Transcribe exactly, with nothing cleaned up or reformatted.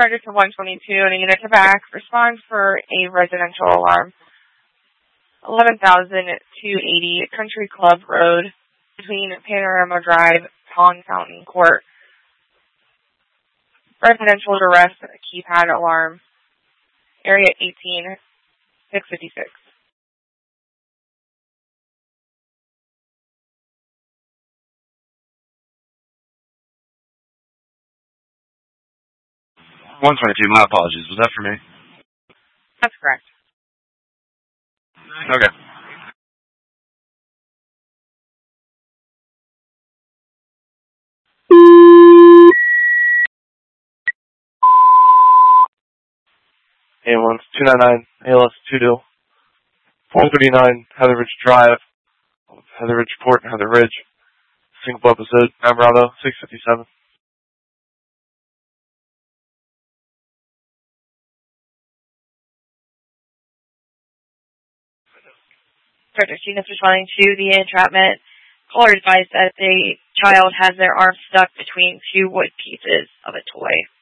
Project to one twenty-two and a unit to back. Respond for a residential alarm. eleven thousand two hundred eighty Country Club Road between Panorama Drive, Pond Fountain Court. Residential duress keypad alarm. Area eighteen six fifty-six. one twenty-two, my apologies. Was that for me? That's correct. Okay. Ambulance two ninety-nine, A L S two two, four thirty-nine, Heather Ridge Drive, Heather Ridge Port, Heather Ridge, single episode, Alvarado, six fifty-seven. Project units responding to the entrapment. Caller advised that the child has their arm stuck between two wood pieces of a toy.